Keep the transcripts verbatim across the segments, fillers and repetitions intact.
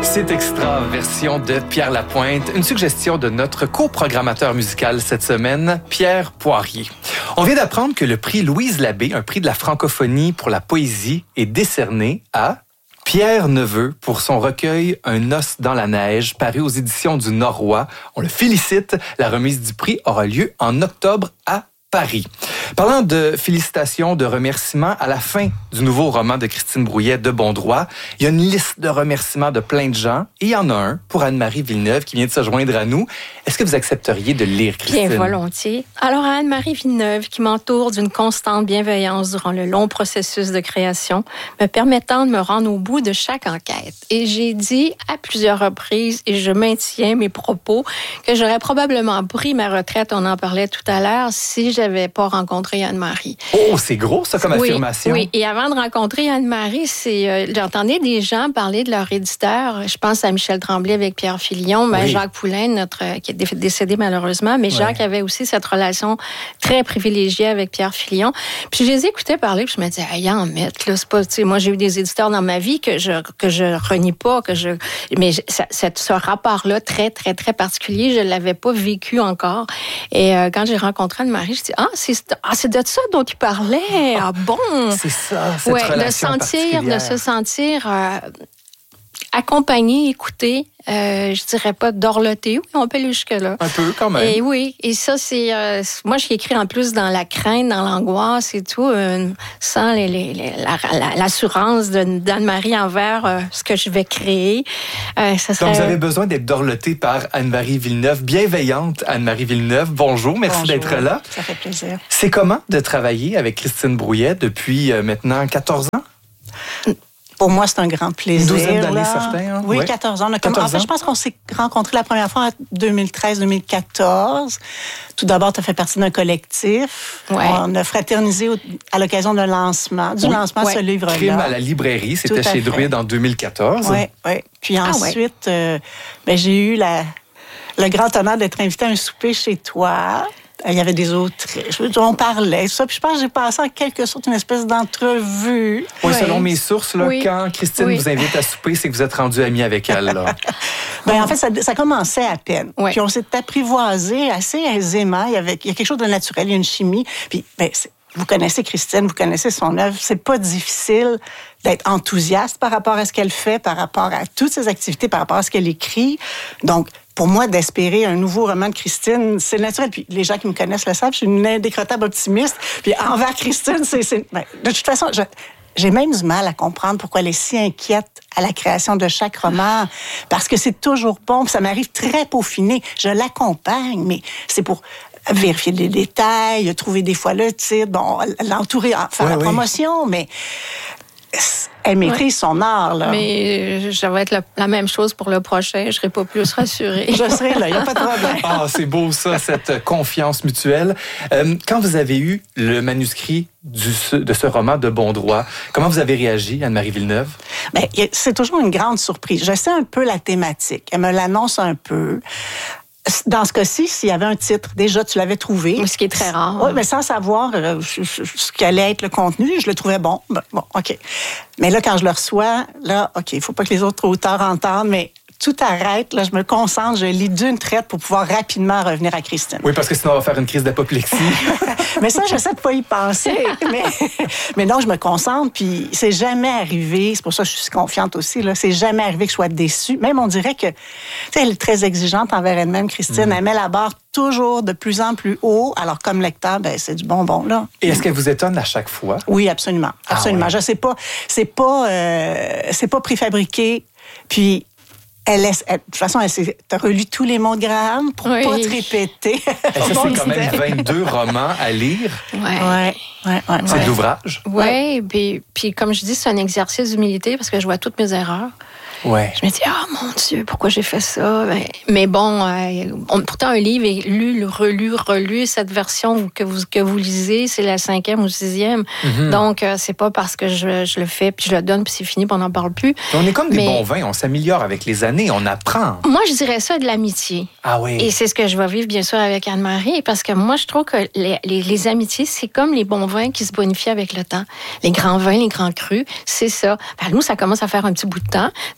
C'est Extra, version de Pierre Lapointe, une suggestion de notre coprogrammateur musical cette semaine, Pierre Poirier. On vient d'apprendre que le prix Louise Labbé, un prix de la francophonie pour la poésie, est décerné à Pierre Neveu pour son recueil Un os dans la neige, paru aux éditions du Norrois. On le félicite. La remise du prix aura lieu en octobre à Paris. Parlant de félicitations, de remerciements, à la fin du nouveau roman de Christine Brouillet, De bon droit, il y a une liste de remerciements de plein de gens et il y en a un pour Anne-Marie Villeneuve qui vient de se joindre à nous. Est-ce que vous accepteriez de lire, Christine? Bien volontiers. Alors, à Anne-Marie Villeneuve, qui m'entoure d'une constante bienveillance durant le long processus de création, me permettant de me rendre au bout de chaque enquête. Et j'ai dit à plusieurs reprises, et je maintiens mes propos, que j'aurais probablement pris ma retraite, on en parlait tout à l'heure, si j'avais pas rencontré Anne-Marie. Oh, c'est gros, ça, comme oui, affirmation. Oui, et avant de rencontrer Anne-Marie, c'est, euh, j'entendais des gens parler de leur éditeur. Je pense à Michel Tremblay avec Pierre Filion, ben, oui. Jacques Poulain, notre, euh, qui est décédé malheureusement, mais Jacques ouais. avait aussi cette relation très privilégiée avec Pierre Filion. Puis je les écoutais parler, puis je me disais, ah, y en mettre, là, c'est pas, tu sais, moi j'ai eu des éditeurs dans ma vie que je que je renie pas, que je, mais ça, cette, ce rapport-là très très très particulier, je l'avais pas vécu encore. Et euh, quand j'ai rencontré Anne-Marie, je dis, ah, c'est ah, c'est de ça dont il parlait. Ah bon. C'est ça, cette ouais, relation de sentir, de se sentir euh, accompagné, écouté. Euh, je dirais pas dorloté, oui, on peut aller jusque-là. Un peu, quand même. Et oui, et ça, c'est... Euh, moi, j'ai écrit en plus dans la crainte, dans l'angoisse et tout, euh, sans les, les, les, la, la, l'assurance de, d'Anne-Marie envers euh, ce que je vais créer. Euh, ça serait... Donc, vous avez besoin d'être dorloté par Anne-Marie Villeneuve, bienveillante Anne-Marie Villeneuve. Bonjour, merci Bonjour, d'être là. Ça fait plaisir. C'est comment de travailler avec Christine Brouillet depuis euh, maintenant quatorze ans? Pour moi, c'est un grand plaisir. Une douzaine d'années, là. certains. Hein? Oui, ouais. quatorze ans. On a quatorze comme... En fait, je pense qu'on s'est rencontrés la première fois en deux mille treize deux mille quatorze. Tout d'abord, tu as fait partie d'un collectif. Ouais. On a fraternisé à l'occasion d'un lancement, du oui. lancement de ouais. ce livre-là. Crime à la librairie, c'était chez Druide en deux mille quatorze. Oui, oui. Puis ah, ensuite, ouais. euh, ben, j'ai eu la, le grand honneur d'être invitée à un souper chez toi. Il y avait des autres, on parlait, ça. Puis je pense que j'ai passé en quelque sorte une espèce d'entrevue. Oui, oui. Selon mes sources, là, oui. quand Christine oui. vous invite à souper, c'est que vous êtes rendu amis avec elle. Là. Bien, en fait, ça, ça commençait à peine. Oui. Puis on s'est apprivoisé assez aisément. Il y, avait, il y a quelque chose de naturel, il y a une chimie. Puis, bien, vous connaissez Christine, vous connaissez son œuvre. C'est pas difficile d'être enthousiaste par rapport à ce qu'elle fait, par rapport à toutes ses activités, par rapport à ce qu'elle écrit. Donc, pour moi, d'espérer un nouveau roman de Christine, c'est naturel. Puis les gens qui me connaissent le savent, je suis une indécrottable optimiste. Puis envers Christine, c'est... c'est... Ben, de toute façon, je... j'ai même du mal à comprendre pourquoi elle est si inquiète à la création de chaque roman. Parce que c'est toujours bon, puis ça m'arrive très peaufiné. Je l'accompagne, mais c'est pour vérifier les détails, trouver des fois le titre, bon, l'entourer, faire ouais, la promotion, oui. mais... Elle maîtrise ouais. son art, là. Mais ça va être la, la même chose pour le prochain. Je ne serai pas plus rassurée. Je serai là, il n'y a pas de problème. Ah, c'est beau, ça, cette confiance mutuelle. Euh, quand vous avez eu le manuscrit du, de ce roman de bon droit, comment vous avez réagi, Anne-Marie Villeneuve? Bien, c'est toujours une grande surprise. Je sais un peu la thématique. Elle me l'annonce un peu. Dans ce cas-ci, s'il y avait un titre, déjà, tu l'avais trouvé. Ce qui est très rare. Oui, mais sans savoir euh, ce qu'allait être le contenu, je le trouvais bon. Bon, OK. Mais là, quand je le reçois, là, OK, il ne faut pas que les autres auteurs entendent, mais tout arrête. Là, je me concentre, je lis d'une traite pour pouvoir rapidement revenir à Christine. Oui, parce que sinon, on va faire une crise d'apoplexie. Mais ça, j'essaie de pas y penser. mais, mais non, je me concentre, puis c'est jamais arrivé, c'est pour ça que je suis confiante aussi, là, c'est jamais arrivé que je sois déçue. Même, on dirait que, tu sais, elle est très exigeante envers elle-même, Christine. Mm. Elle met la barre toujours de plus en plus haut. Alors, comme lecteur, ben, c'est du bonbon, là. Et est-ce qu'elle vous étonne à chaque fois? Oui, absolument. Absolument. Ah, ouais. Je sais pas, c'est pas, euh, c'est pas préfabriqué, puis... Elle laisse, elle, de toute façon, elle s'est relu tous les mots de Graham pour oui. pas te répéter. Et ça, c'est quand même vingt-deux romans à lire. Oui. Ouais, ouais, ouais, c'est ouais. de l'ouvrage. Oui, ouais. puis, puis comme je dis, c'est un exercice d'humilité parce que je vois toutes mes erreurs. Ouais. Je me dis, ah, oh, mon Dieu, pourquoi j'ai fait ça? Ben, mais bon, euh, on, pourtant, un livre est lu, relu, relu. Cette version que vous, que vous lisez, c'est la cinquième ou sixième. Mm-hmm. Donc, euh, c'est pas parce que je, je le fais, puis je le donne, puis c'est fini, puis on n'en parle plus. On est comme des mais, bons vins, on s'améliore avec les années, on apprend. Moi, je dirais ça de l'amitié. Ah oui. Et c'est ce que je vais vivre, bien sûr, avec Anne-Marie, parce que moi, je trouve que les, les, les amitiés, c'est comme les bons vins qui se bonifient avec le temps. Les grands vins, les grands crus, c'est ça. Ben, nous, ça commence à faire un petit bout de temps.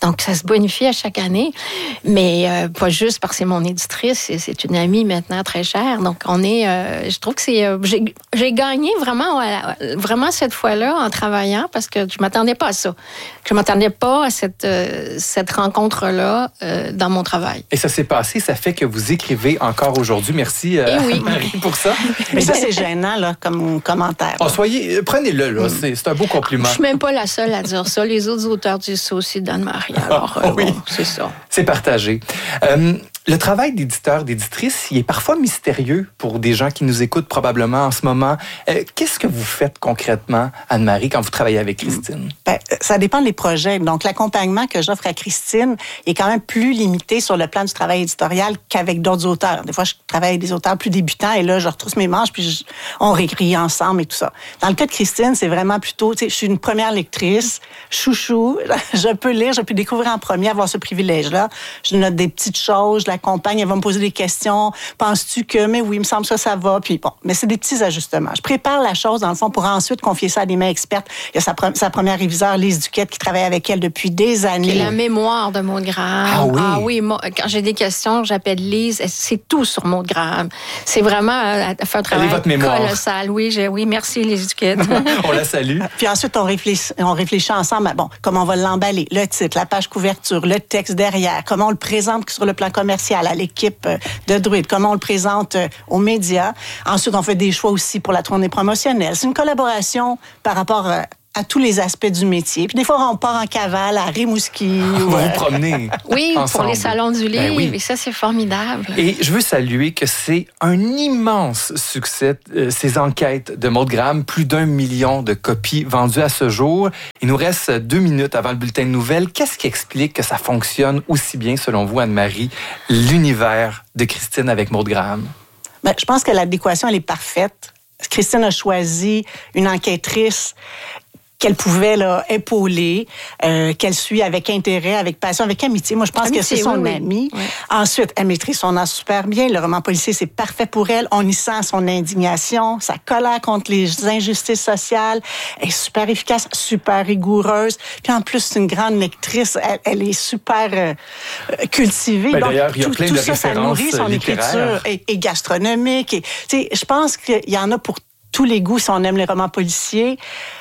Donc, ça se bonifie à chaque année, mais euh, pas juste parce que c'est mon éditrice, c'est, c'est une amie maintenant très chère. Donc, on est, euh, je trouve que c'est, euh, j'ai, j'ai gagné vraiment, euh, vraiment cette fois-là en travaillant parce que je m'attendais pas à ça. Je m'attendais pas à cette, euh, cette rencontre-là euh, dans mon travail. Et ça s'est passé, ça fait que vous écrivez encore aujourd'hui. Merci euh, oui. Marie pour ça. Mais ça, c'est gênant là, comme commentaire. Oh, soyez, prenez-le, là. C'est, c'est un beau compliment. Je suis même pas la seule à dire ça. Les autres auteurs disent ça aussi d'Anne-Marie. Alors, euh, oui. bon, c'est ça. C'est partagé. Euh, le travail d'éditeur, d'éditrice, il est parfois mystérieux pour des gens qui nous écoutent probablement en ce moment. Euh, qu'est-ce que vous faites concrètement, Anne-Marie, quand vous travaillez avec Christine? Ben, ça dépend des projets. Donc, l'accompagnement que j'offre à Christine est quand même plus limité sur le plan du travail éditorial qu'avec d'autres auteurs. Des fois, je travaille avec des auteurs plus débutants et là, je retrousse mes manches puis je, on réécrit ensemble et tout ça. Dans le cas de Christine, c'est vraiment plutôt, tu sais, je suis une première lectrice, chouchou, je peux lire, je peux découvrir en premier, avoir ce privilège-là. Je note des petites choses, je l'accompagne, elle va me poser des questions. Penses-tu que, mais oui, il me semble que ça, ça va. Puis bon, mais c'est des petits ajustements. Je prépare la chose, dans le fond, pour ensuite confier ça à des mains expertes. Il y a sa, pre- sa première réviseure, Lise Duquette, qui travaille avec elle depuis des années. Et la mémoire de Maud Graham. Ah oui? Ah oui, moi, quand j'ai des questions, j'appelle Lise. C'est tout sur Maud Graham. C'est vraiment, elle fait un travail votre mémoire. colossal. Oui, j'ai, oui, merci Lise Duquette. On la salue. Puis ensuite, on réfléchit, on réfléchit ensemble à, bon, comment on va l'emballer, le titre, la page couverture, le texte derrière, comment on le présente sur le plan commercial à l'équipe de Druide, comment on le présente aux médias. Ensuite, on fait des choix aussi pour la tournée promotionnelle. C'est une collaboration par rapport à à tous les aspects du métier. Puis des fois, on part en cavale à Rimouski. Vous vous promenez Oui, ensemble. pour les salons du livre. Ben oui. Et ça, c'est formidable. Et je veux saluer que c'est un immense succès, euh, ces enquêtes de Maud Graham. Plus d'un million de copies vendues à ce jour. Il nous reste deux minutes avant le bulletin de nouvelles. Qu'est-ce qui explique que ça fonctionne aussi bien, selon vous, Anne-Marie, l'univers de Christine avec Maud Graham? Ben, je pense que l'adéquation, elle est parfaite. Christine a choisi une enquêtrice qu'elle pouvait là, épauler, euh, qu'elle suit avec intérêt, avec passion, avec amitié. Moi, je pense amitié, que c'est son oui, amie. Oui. Ensuite, elle maîtrise son art super bien. Le roman policier, c'est parfait pour elle. On y sent son indignation, sa colère contre les injustices sociales. Elle est super efficace, super rigoureuse. Puis en plus, c'est une grande lectrice. Elle, elle est super euh, cultivée. Ben, donc, d'ailleurs, il y a tout, plein tout de ça, ça références nourrit son littéraires. écriture et, et gastronomique. Et, je pense qu'il y en a pour tous les goûts si on aime les romans policiers.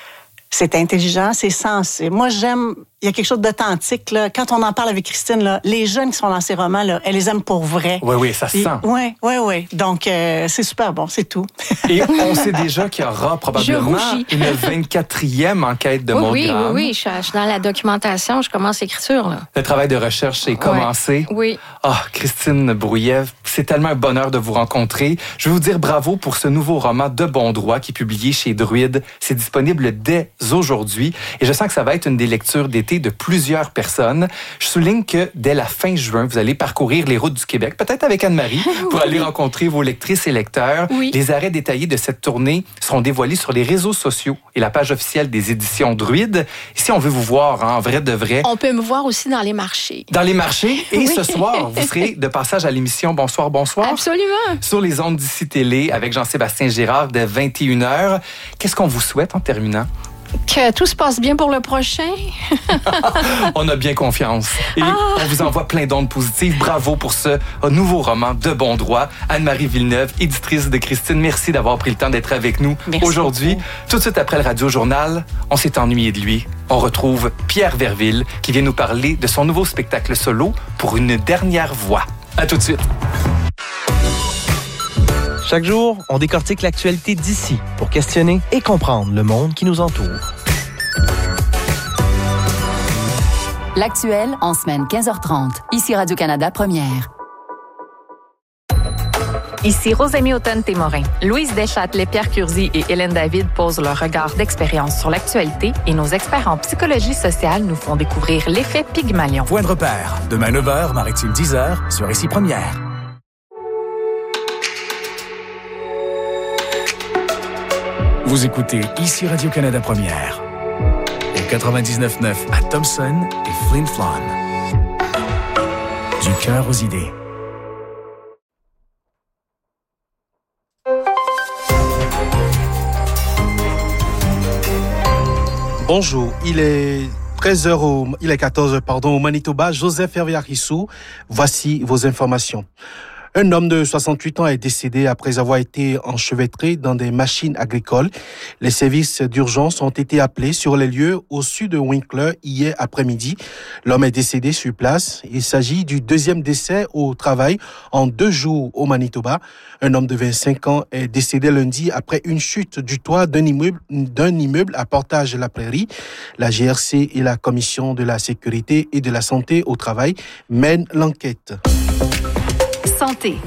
C'est intelligent, c'est sensé. Moi, j'aime... Il y a quelque chose d'authentique, là. Quand on en parle avec Christine, là, les jeunes qui sont dans ces romans, là, elle les aime pour vrai. Oui, oui, ça se sent. Oui, oui, oui. Donc, euh, c'est super bon, c'est tout. Et on sait déjà qu'il y aura probablement une vingt-quatrième enquête de oui, Maud oui, Graham. Oui, oui, je suis, je suis dans la documentation, je commence l'écriture, là. Le travail de recherche est commencé. Oui. Ah, Christine Brouillet, c'est tellement un bonheur de vous rencontrer. Je veux vous dire bravo pour ce nouveau roman de bon droit qui est publié chez Druide. C'est disponible dès aujourd'hui et je sens que ça va être une des lectures d'été de plusieurs personnes. Je souligne que dès la fin juin, vous allez parcourir les routes du Québec, peut-être avec Anne-Marie, pour oui. aller rencontrer vos lectrices et lecteurs. Oui. Les arrêts détaillés de cette tournée seront dévoilés sur les réseaux sociaux et la page officielle des éditions Druide. Et si on veut vous voir en vrai de vrai... On peut me voir aussi dans les marchés. Dans les marchés. Et oui. ce soir, vous serez de passage à l'émission Bonsoir, bonsoir. Absolument. Sur les ondes d'Ici Télé avec Jean-Sébastien Girard dès vingt et une heures. Qu'est-ce qu'on vous souhaite en terminant? Que tout se passe bien pour le prochain. On a bien confiance. Et ah. on vous envoie plein d'ondes positives. Bravo pour ce nouveau roman de bon droit. Anne-Marie Villeneuve, éditrice de Christine, merci d'avoir pris le temps d'être avec nous merci aujourd'hui. beaucoup. Tout de suite après le Radio Journal, on s'est ennuyé de lui. On retrouve Pierre Verville qui vient nous parler de son nouveau spectacle solo Pour une dernière voix. À tout de suite. Chaque jour, on décortique l'actualité d'ici pour questionner et comprendre le monde qui nous entoure. L'actuel en semaine quinze heures trente. Ici Radio-Canada Première. Ici Rosémie Automne-Témorin. Louise Deschâtelet, Pierre Curzi et Hélène David posent leur regard d'expérience sur l'actualité et nos experts en psychologie sociale nous font découvrir l'effet Pygmalion. Point de repère. Demain neuf heures, Maritime dix heures, sur Ici Première. Vous écoutez Ici Radio-Canada Première. Au quatre-vingt-dix-neuf neuf à Thompson et Flin Flon. Du cœur aux idées. Bonjour, il est treize heures, au, il est quatorze heures, pardon, au Manitoba. Joseph Herviarissou, voici vos informations. Un homme de soixante-huit ans est décédé après avoir été enchevêtré dans des machines agricoles. Les services d'urgence ont été appelés sur les lieux au sud de Winkler hier après-midi. L'homme est décédé sur place. Il s'agit du deuxième décès au travail en deux jours au Manitoba. Un homme de vingt-cinq ans est décédé lundi après une chute du toit d'un immeuble, d'un immeuble à Portage-la-Prairie. La G R C et la Commission de la sécurité et de la santé au travail mènent l'enquête. Santé.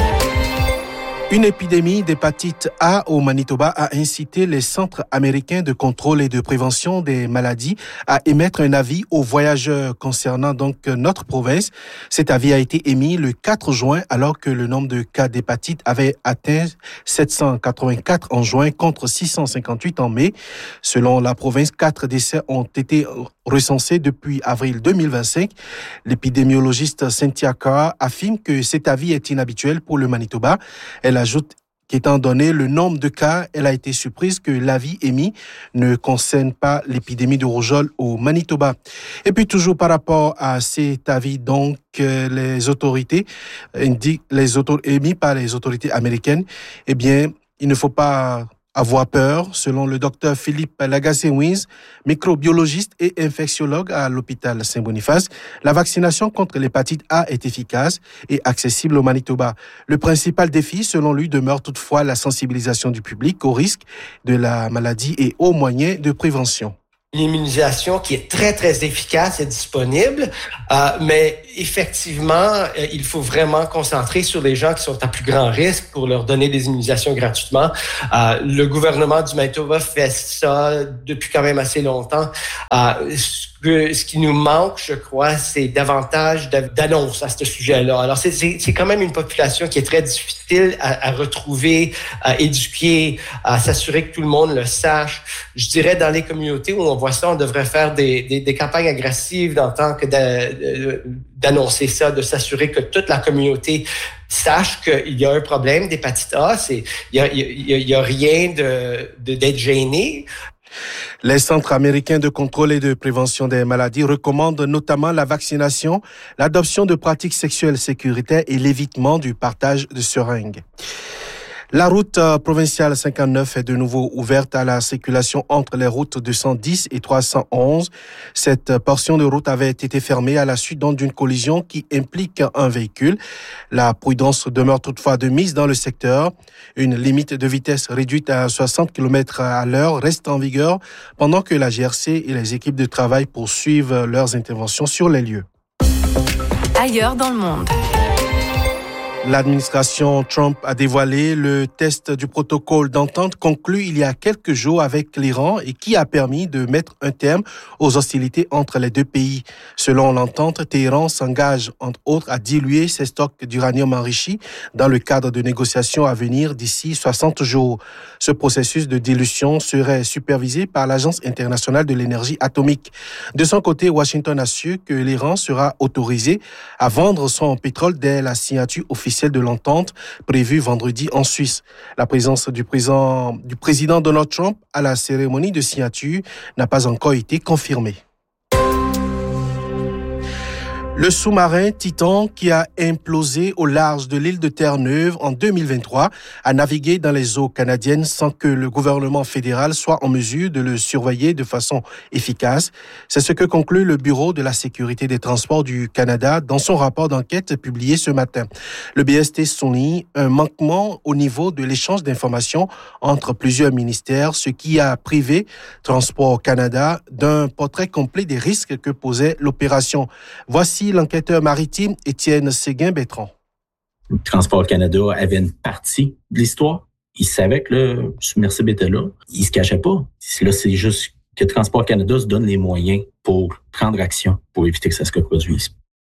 Une épidémie d'hépatite A au Manitoba a incité les centres américains de contrôle et de prévention des maladies à émettre un avis aux voyageurs concernant donc notre province. Cet avis a été émis le quatre juin alors que le nombre de cas d'hépatite avait atteint sept cent quatre-vingt-quatre en juin contre six cent cinquante-huit en mai. Selon la province, quatre décès ont été recensés depuis avril deux mille vingt-cinq. L'épidémiologiste Cynthia Carr affirme que cet avis est inhabituel pour le Manitoba. Elle ajoute qu'étant donné le nombre de cas, elle a été surprise que l'avis émis ne concerne pas l'épidémie de rougeole au Manitoba. Et puis toujours par rapport à cet avis, donc, les autorités indiquent, les autos, émis par les autorités américaines, eh bien, il ne faut pas avoir peur, selon le docteur Philippe Lagacé-Wins, microbiologiste et infectiologue à l'hôpital Saint-Boniface. La vaccination contre l'hépatite A est efficace et accessible au Manitoba. Le principal défi, selon lui, demeure toutefois la sensibilisation du public au risque de la maladie et aux moyens de prévention. L'immunisation qui est très, très efficace est disponible, euh, mais effectivement, euh, il faut vraiment concentrer sur les gens qui sont à plus grand risque pour leur donner des immunisations gratuitement. Euh, le gouvernement du Manitoba fait ça depuis quand même assez longtemps. Euh, ce qui nous manque, je crois, c'est davantage d'annonces à ce sujet-là. Alors, c'est, c'est, c'est quand même une population qui est très difficile à, à retrouver, à éduquer, à s'assurer que tout le monde le sache. Je dirais, dans les communautés où on voit ça, on devrait faire des, des, des campagnes agressives dans le temps que d'a, d'annoncer ça, de s'assurer que toute la communauté sache qu'il y a un problème d'hépatite A. C'est, il y a, il y a, il y a rien de, de, d'être gêné. Les centres américains de contrôle et de prévention des maladies recommandent notamment la vaccination, l'adoption de pratiques sexuelles sécuritaires et l'évitement du partage de seringues. La route provinciale cinquante-neuf est de nouveau ouverte à la circulation entre les routes deux cent dix et trois cent onze. Cette portion de route avait été fermée à la suite donc d'une collision qui implique un véhicule. La prudence demeure toutefois de mise dans le secteur. Une limite de vitesse réduite à soixante kilomètres à l'heure reste en vigueur pendant que la G R C et les équipes de travail poursuivent leurs interventions sur les lieux. Ailleurs dans le monde. L'administration Trump a dévoilé le test du protocole d'entente conclu il y a quelques jours avec l'Iran et qui a permis de mettre un terme aux hostilités entre les deux pays. Selon l'entente, Téhéran s'engage entre autres à diluer ses stocks d'uranium enrichi dans le cadre de négociations à venir d'ici soixante jours. Ce processus de dilution serait supervisé par l'Agence internationale de l'énergie atomique. De son côté, Washington assure que l'Iran sera autorisé à vendre son pétrole dès la signature officielle de l'entente prévue vendredi en Suisse. La présence du président, du président Donald Trump à la cérémonie de signature n'a pas encore été confirmée. Le sous-marin Titan, qui a implosé au large de l'île de Terre-Neuve en deux mille vingt-trois, a navigué dans les eaux canadiennes sans que le gouvernement fédéral soit en mesure de le surveiller de façon efficace. C'est ce que conclut le Bureau de la sécurité des transports du Canada dans son rapport d'enquête publié ce matin. Le B S T souligne un manquement au niveau de l'échange d'informations entre plusieurs ministères, ce qui a privé Transport Canada d'un portrait complet des risques que posait l'opération. Voici l'enquêteur maritime Étienne Séguin-Bertrand. Transport Canada avait une partie de l'histoire. Il savait que le submersible était là. Il se cachait pas. Là, c'est juste que Transport Canada se donne les moyens pour prendre action pour éviter que ça se reproduise.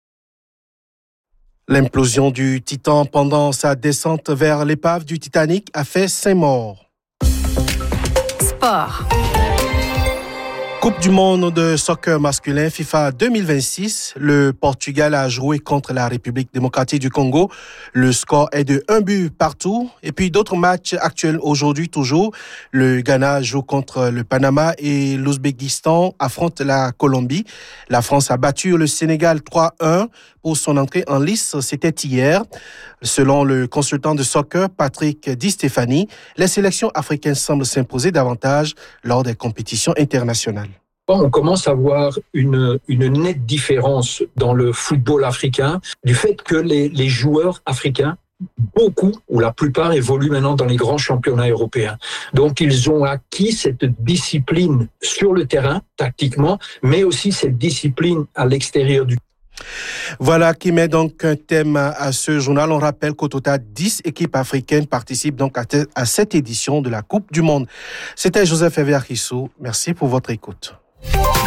L'implosion du Titan pendant sa descente vers l'épave du Titanic a fait cinq morts. Sport. Coupe du monde de soccer masculin FIFA deux mille vingt-six. Le Portugal a joué contre la République démocratique du Congo. Le score est de un but partout. Et puis d'autres matchs actuels aujourd'hui toujours. Le Ghana joue contre le Panama et l'Ouzbékistan affronte la Colombie. La France a battu le Sénégal trois un pour son entrée en lice. C'était hier. Selon le consultant de soccer Patrick Di Stefani, les sélections africaines semblent s'imposer davantage lors des compétitions internationales. On commence à voir une, une nette différence dans le football africain du fait que les, les joueurs africains, beaucoup ou la plupart, évoluent maintenant dans les grands championnats européens. Donc ils ont acquis cette discipline sur le terrain, tactiquement, mais aussi cette discipline à l'extérieur du Voilà qui met donc un thème à ce journal. On rappelle qu'au total, dix équipes africaines participent donc à, te- à cette édition de la Coupe du Monde. C'était Joseph Eviarissou. Merci pour votre écoute.